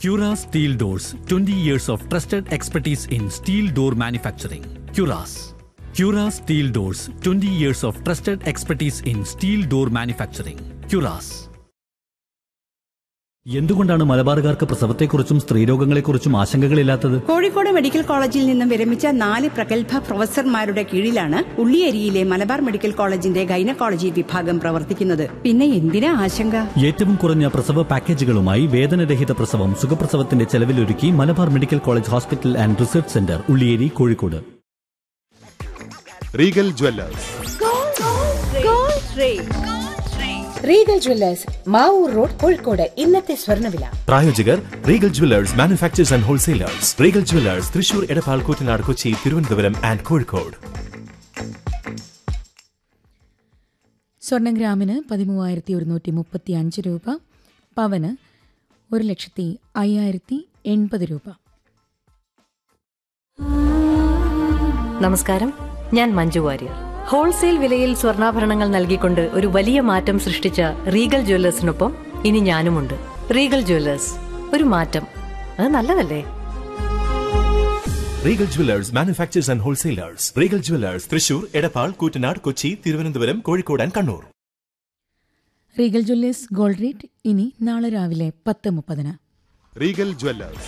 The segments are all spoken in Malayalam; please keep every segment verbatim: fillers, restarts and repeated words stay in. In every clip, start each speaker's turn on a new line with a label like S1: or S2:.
S1: Cura Steel Doors, twenty years of trusted expertise in steel door manufacturing. Curas. Cura Steel Doors, twenty years of trusted expertise in steel door manufacturing. Curas. എന്തുകൊണ്ടാണ് മലബാറുകാർക്ക് പ്രസവത്തെക്കുറിച്ചും സ്ത്രീരോഗങ്ങളെക്കുറിച്ചും ആശങ്കകളില്ലാത്തത്?
S2: കോഴിക്കോട് മെഡിക്കൽ കോളേജിൽ നിന്നും വിരമിച്ച നാല് പ്രഗത്ഭ പ്രൊഫസർമാരുടെ കീഴിലാണ് ഉള്ളിയേരിയിലെ മലബാർ മെഡിക്കൽ കോളേജിന്റെ ഗൈനക്കോളജി വിഭാഗം പ്രവർത്തിക്കുന്നത്. പിന്നെ എന്തിനാ ആശങ്ക?
S1: ഏറ്റവും കുറഞ്ഞ പ്രസവ പാക്കേജുകളുമായി വേദനരഹിത പ്രസവം സുഖപ്രസവത്തിന്റെ ചെലവിലൊരുക്കി Malabar medical college hospital and research centre, Ulliyeri, Kozhikode.
S3: Regal Jewellers
S4: Regal Jewellers Mavoor road, Kozhikode. ഇന്നത്തെ സ്വർണ്ണവില.
S3: പ്രായോജകർ Regal Jewellers manufacturers and wholesalers. Regal Jewellers Thrissur, Edappal, Koottanad, Kochi, Thiruvananthapuram and Kozhikode.
S5: സ്വർണ്ണം ഗ്രാമിന് പതിമൂവായിരത്തി ഒരുന്നൂറ്റി മുപ്പത്തി അഞ്ച് രൂപ, പവന് ഒരു ലക്ഷത്തി അയ്യായിരത്തി എൺപത് രൂപ.
S6: നമസ്കാരം, ഞാൻ മഞ്ജു വാര്യർ. ഹോൾസെയിൽ വിലയിൽ സ്വർണ്ണാഭരണങ്ങൾ നൽകിക്കൊണ്ട് ഒരു വലിയ മാറ്റം സൃഷ്ടിച്ച റീഗൽ ജ്വല്ലേഴ്സിനൊപ്പം ഇനി ഞാനുമുണ്ട്. റീഗൽ ജ്വല്ലേഴ്സ്, ഒരു മാറ്റം, അത് നല്ലതല്ലേ?
S3: Regal Jewellers manufacturers and wholesalers. Regal Jewellers Thrissur, Edappal, Koottanad, Kochi, Thiruvananthapuram, Kozhikode and Kannur.
S5: Regal Jewellers gold rate ഇനി നാളെ രാവിലെ പത്ത് മുപ്പതിന്.
S3: Regal Jewellers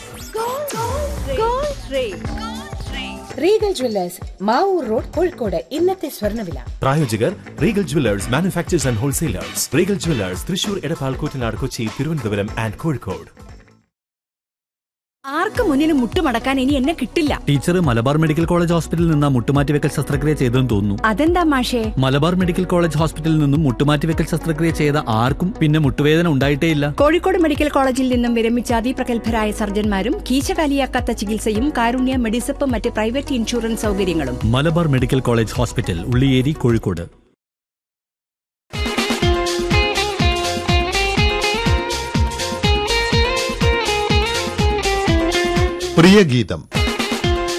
S4: Regal Jewellers Mavoor road, Kozhikode. ഇന്നത്തെ സ്വർണ്ണവില.
S3: പ്രായോജകർ Regal Jewellers manufacturers and wholesalers. Regal Jewellers Thrissur, Edappal, Koottanad, Kochi, Thiruvananthapuram and Kozhikode.
S2: ആർക്ക് മുന്നിലും മുട്ടുമടക്കാൻ ഇനി എന്നെ കിട്ടില്ല.
S1: ടീച്ചർ മലബാർ മെഡിക്കൽ കോളേജ് ഹോസ്പിറ്റലിൽ നിന്ന് മുട്ടുമാറ്റിവെക്കൽ ശസ്ത്രക്രിയ ചെയ്തെന്ന് തോന്നുന്നു.
S2: അതെന്താ മാഷേ?
S1: മലബാർ മെഡിക്കൽ കോളേജ് ഹോസ്പിറ്റലിൽ നിന്നും മുട്ടുമാറ്റിവെക്കൽ ശസ്ത്രക്രിയ ചെയ്ത ആർക്കും പിന്നെ മുട്ടുവേദന ഉണ്ടായിട്ടേയില്ല.
S2: കോഴിക്കോട് മെഡിക്കൽ കോളേജിൽ നിന്നും വിരമിച്ച അതിപ്രഗത്ഭരായ സർജന്മാരും കീശകാലിയാക്കാത്ത ചികിത്സയും കാരുണ്യ മെഡിസപ്പും മറ്റ് പ്രൈവറ്റ് ഇൻഷുറൻസ് സൗകര്യങ്ങളും.
S1: Malabar medical college hospital, Ulliyeri, Kozhikode.
S7: Priyageetham.